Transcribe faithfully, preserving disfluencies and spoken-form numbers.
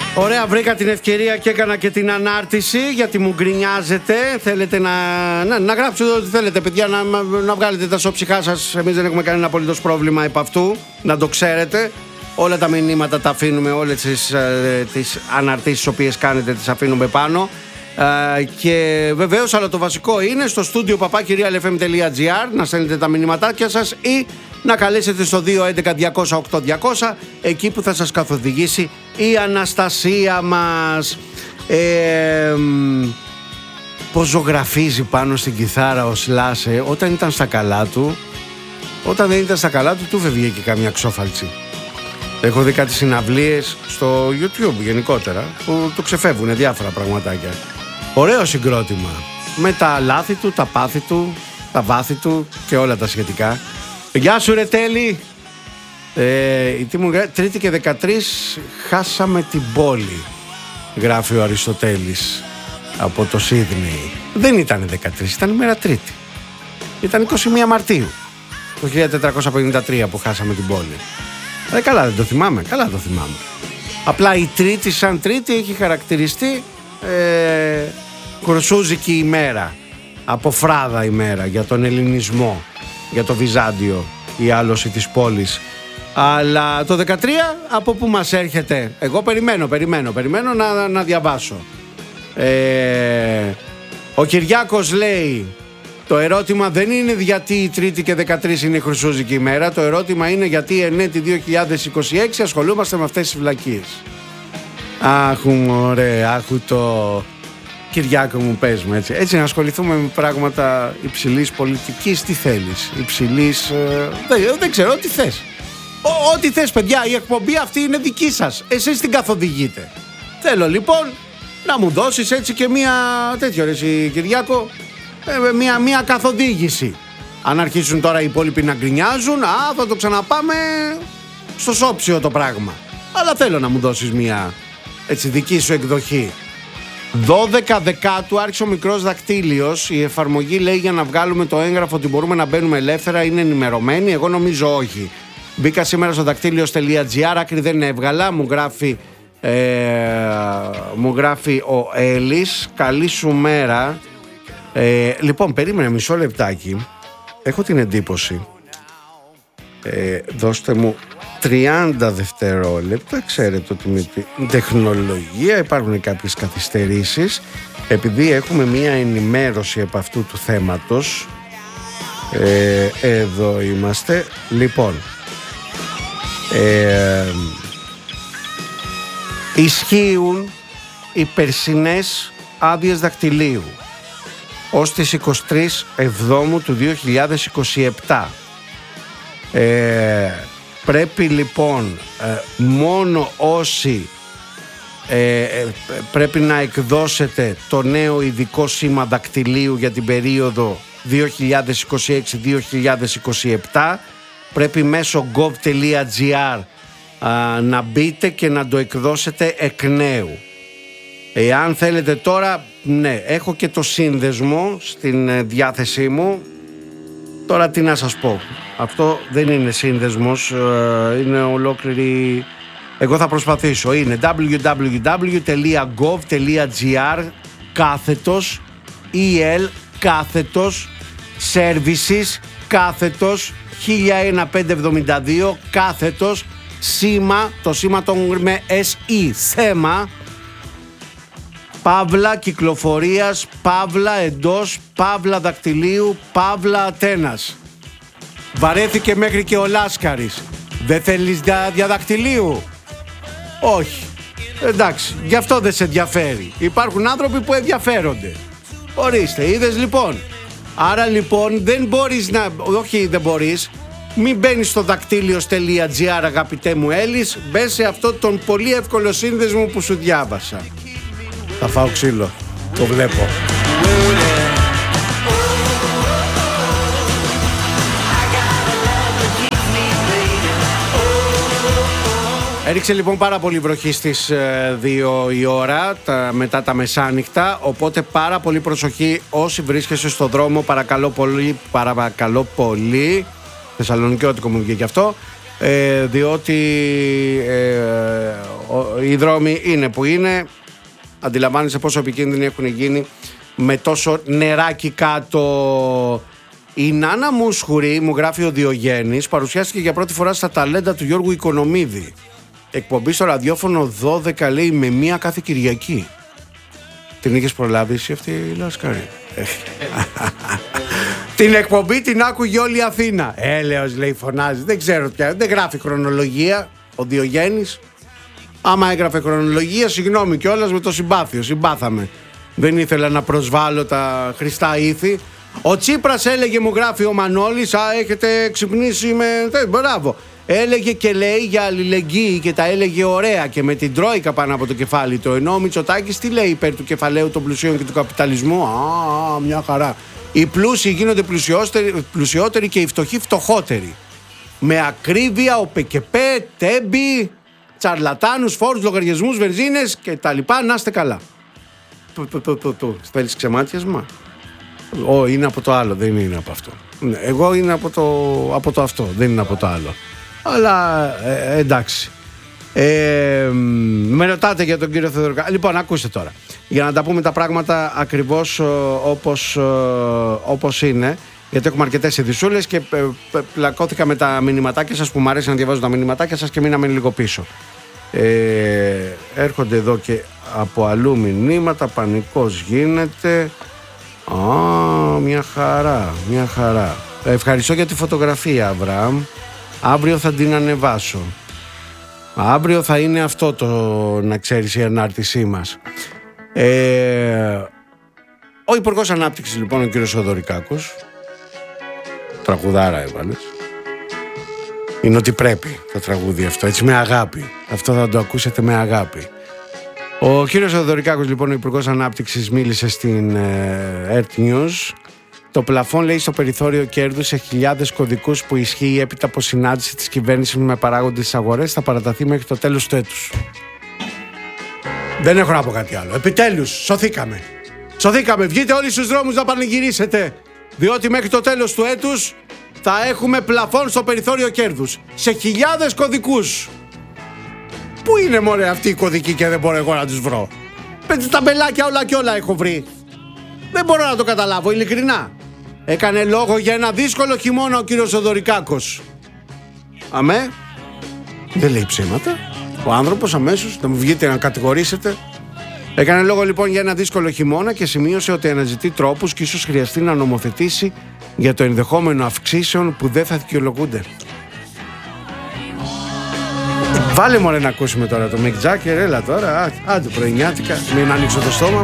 Ωραία, βρήκα την ευκαιρία και έκανα και την ανάρτηση, γιατί μου γκρινιάζετε. Θέλετε να, να, να γράψετε ό,τι θέλετε, παιδιά, να, να βγάλετε τα σώψυχά σας. Εμείς δεν έχουμε κανένα απολύτως πρόβλημα επ' αυτού, να το ξέρετε. Όλα τα μηνύματα τα αφήνουμε, όλες τις, ε, τις αναρτήσεις τις οποίες κάνετε τις αφήνουμε πάνω. Ε, και βεβαίως, αλλά το βασικό είναι στο στούντιο παπάκι real f m τελεία g r να στέλνετε τα μηνύματάκια σας ή να καλέσετε στο δύο έντεκα διακόσια οκτώ διακόσια, εκεί που θα σας καθοδηγήσει η Αναστασία μας. Ε, πώς ζωγραφίζει πάνω στην κιθάρα ο Σλάσε όταν ήταν στα καλά του. Όταν δεν ήταν στα καλά του, του φεύγε και καμιά ξόφαλτσι. Έχω δει κάτι συναυλίες στο YouTube γενικότερα που του ξεφεύγουν διάφορα πραγματάκια. Ωραίο συγκρότημα, με τα λάθη του, τα πάθη του, τα βάθη του και όλα τα σχετικά. Γεια σου ρε Τέλη. ε, η τι μου γράφει, Τρίτη και δεκατρείς χάσαμε την πόλη, γράφει ο Αριστοτέλης από το Σίδνεϊ. Δεν ήταν δεκατρείς, ήταν ημέρα Τρίτη. Ήταν είκοσι μία Μαρτίου το χίλια τετρακόσια πενήντα τρία που χάσαμε την πόλη. Ε, καλά δεν το θυμάμαι, καλά το θυμάμαι. Απλά η Τρίτη σαν Τρίτη έχει χαρακτηριστεί ε, χρυσούζικη ημέρα, από φράδα ημέρα για τον ελληνισμό, για το Βυζάντιο, η άλωση της πόλης. Αλλά το δεκατρία από πού μας έρχεται? Εγώ περιμένω, περιμένω, περιμένω να, να διαβάσω. Ε, ο Κυριάκος λέει: το ερώτημα δεν είναι γιατί η Τρίτη και δεκατρείς είναι η χρυσούζικη ημέρα. Το ερώτημα είναι γιατί ενέτη δύο χιλιάδες είκοσι έξι ασχολούμαστε με αυτές τις βλακίες. Άχου μωρέ, άχου το... Κυριάκο μου, πες μου έτσι. Έτσι να ασχοληθούμε με πράγματα υψηλής πολιτικής. Τι θέλεις? Υψηλής... Ε, δεν, δεν ξέρω, ό,τι θες. Ό, ό,τι θες παιδιά, η εκπομπή αυτή είναι δική σας. Εσείς την καθοδηγείτε. Θέλω λοιπόν να μου δώσεις έτσι και μία τέτοιο ρε εσύ Κυριάκο, ε, μία, μία καθοδήγηση. Αν αρχίσουν τώρα οι υπόλοιποι να γκρινιάζουν, α, θα το ξαναπάμε στο σόψιο το πράγμα. Αλλά θέλω να μου δώσεις μία έτσι δική σου εκδοχή. δώδεκα Δεκάτου άρχισε ο μικρός δακτύλιος. Η εφαρμογή λέει για να βγάλουμε το έγγραφο ότι μπορούμε να μπαίνουμε ελεύθερα. Είναι ενημερωμένη? Εγώ νομίζω όχι. Μπήκα σήμερα στο δακτύλιος τελεία τζι άρ, άκρη δεν έβγαλα. Μου γράφει, ε, μου γράφει ο Έλλης. Καλή σου μέρα. ε, Λοιπόν, περίμενε μισό λεπτάκι. Έχω την εντύπωση, ε, δώστε μου τριάντα δευτερόλεπτα. Ξέρετε ότι με την τεχνολογία υπάρχουν κάποιες καθυστερήσεις. Επειδή έχουμε μία ενημέρωση από αυτού του θέματος, ε, εδώ είμαστε. Λοιπόν, ε, ισχύουν οι περσινές άδειες δακτυλίου ως τις εικοστή τρίτη Εβδόμου του δύο χιλιάδες είκοσι επτά. ε, Πρέπει λοιπόν ε, μόνο όσοι ε, ε, πρέπει να εκδώσετε το νέο ειδικό σήμα δακτυλίου για την περίοδο δύο χιλιάδες είκοσι έξι με δύο χιλιάδες είκοσι επτά, πρέπει μέσω gov τελεία gr α, να μπείτε και να το εκδώσετε εκ νέου. Εάν θέλετε τώρα, ναι, έχω και το σύνδεσμο στην ε, διάθεσή μου. Τώρα τι να σας πω, αυτό δεν είναι σύνδεσμος, είναι ολόκληρη... Εγώ θα προσπαθήσω, είναι double-u double-u double-u τελεία gov τελεία gr κάθετος el κάθετος services κάθετος χίλια ένα πεντακόσια εβδομήντα δύο κάθετος σήμα, το σήμα το με SE, θέμα παύλα κυκλοφορίας, παύλα εντός, παύλα δακτυλίου, παύλα Ατένας. Βαρέθηκε μέχρι και ο Λάσκαρης. Δεν θέλεις άδεια δακτυλίου? Όχι. Εντάξει, γι' αυτό δεν σε ενδιαφέρει. Υπάρχουν άνθρωποι που ενδιαφέρονται. Ορίστε, είδες λοιπόν. Άρα λοιπόν δεν μπορείς να... Όχι δεν μπορείς. Μην μπαίνεις στο δακτύλιος τελεία τζι άρ αγαπητέ μου Έλλης. Μπες σε αυτό τον πολύ εύκολο σύνδεσμο που σου διάβασα. Θα φάω ξύλο, το βλέπω. Έριξε λοιπόν πάρα πολύ βροχή στις δύο η ώρα τα, μετά τα μεσάνυχτα, οπότε πάρα πολύ προσοχή όσοι βρίσκεσαι στο δρόμο, παρακαλώ πολύ, παρακαλώ πολύ, θεσσαλονικιώτικο μου βγήκε και αυτό, ε, διότι ε, οι δρόμοι είναι που είναι. Αντιλαμβάνεσαι πόσο επικίνδυνοι έχουν γίνει με τόσο νεράκι κάτω. Η Νάνα Μούσχουρη, μου γράφει ο Διογέννης, παρουσιάστηκε για πρώτη φορά στα ταλέντα του Γιώργου Οικονομίδη. Εκπομπή στο ραδιόφωνο δώδεκα, λέει, με μία κάθε Κυριακή. Την είχες προλάβει εσύ αυτή η Λάσκαρη? Την εκπομπή την άκουγε όλη η Αθήνα. Έλεος, λέει, φωνάζει. Δεν ξέρω πια, δεν γράφει χρονολογία ο Διογέννης. Άμα έγραφε χρονολογία, συγγνώμη κιόλας, με το συμπάθειο, συμπάθαμε. Δεν ήθελα να προσβάλλω τα χρηστά ήθη. Ο Τσίπρας έλεγε, μου γράφει ο Μανώλης, α, έχετε ξυπνήσει με... Μπράβο. Έλεγε και λέει για αλληλεγγύη και τα έλεγε ωραία και με την Τρόικα πάνω από το κεφάλι του. Ενώ ο Μητσοτάκης τι λέει υπέρ του κεφαλαίου των πλουσίων και του καπιταλισμού? Α, μια χαρά. Οι πλούσιοι γίνονται πλουσιότεροι και οι φτωχοί φτωχότεροι. Με ακρίβεια, ο ΠΚΠ, τέμπι, τσαρλατάνους, φόρους, λογαριασμούς, βενζίνες και τα λοιπά. Να είστε καλά. Θέλεις ξεμάτιασμα? Ω, είναι από το άλλο, δεν είναι από αυτό. Εγώ είναι από το, από το αυτό, δεν είναι από το άλλο. Αλλά ε, εντάξει. Ε, με ρωτάτε για τον κύριο Θεοδωρικάκο. Λοιπόν, ακούστε τώρα. Για να τα πούμε τα πράγματα ακριβώς όπως, όπως είναι. Γιατί έχουμε αρκετές ειδησούλες και ε, πλακώθηκα με τα μηνυματάκια σας που μου αρέσει να διαβάζω τα μηνυματάκια σας και μείναμε λίγο πίσω. Ε, έρχονται εδώ και από αλλού μηνύματα. Πανικός γίνεται. Α, μια χαρά, μια χαρά. Ευχαριστώ για τη φωτογραφία, Αβραάμ. Αύριο θα την ανεβάσω. Αύριο θα είναι αυτό το, να ξέρεις, η ανάρτησή μας. Ε, ο Υπουργός Ανάπτυξης, λοιπόν, ο κύριος Θεοδωρικάκος, τραγουδάρα έβαλες. Είναι ότι πρέπει το τραγούδι αυτό, έτσι, με αγάπη. Αυτό θα το ακούσετε με αγάπη. Ο κύριος Θεοδωρικάκος, λοιπόν, ο Υπουργός Ανάπτυξης, μίλησε στην ε, Earth News. Το πλαφόν, λέει, στο περιθώριο κέρδους σε χιλιάδες κωδικούς που ισχύει έπειτα από συνάντηση της κυβέρνησης με παράγοντες στις αγορές θα παραταθεί μέχρι το τέλος του έτους. Δεν έχω να πω κάτι άλλο. Επιτέλους, σωθήκαμε. Σωθήκαμε. Βγείτε όλοι στους δρόμους να πανηγυρίσετε. Διότι μέχρι το τέλος του έτους θα έχουμε πλαφόν στο περιθώριο κέρδους σε χιλιάδες κωδικούς. Πού είναι, μωρέ, αυτοί οι κωδικοί και δεν μπορώ εγώ να τους βρω? Πέντε ταμπελάκια όλα και όλα έχω βρει. Δεν μπορώ να το καταλάβω, ειλικρινά. Έκανε λόγο για ένα δύσκολο χειμώνα ο κύριος Θεοδωρικάκος. Αμέ. Δεν λέει ψέματα. Ο άνθρωπος αμέσως, θα μου βγείτε να κατηγορήσετε. Έκανε λόγο, λοιπόν, για ένα δύσκολο χειμώνα και σημείωσε ότι αναζητεί τρόπους και ίσως χρειαστεί να νομοθετήσει για το ενδεχόμενο αυξήσεων που δεν θα δικαιολογούνται. Βάλε, μωρέ, να ακούσουμε τώρα το Mick Jagger, έλα τώρα, άντε πρωινιάτικα, μην ανοίξω το στόμα.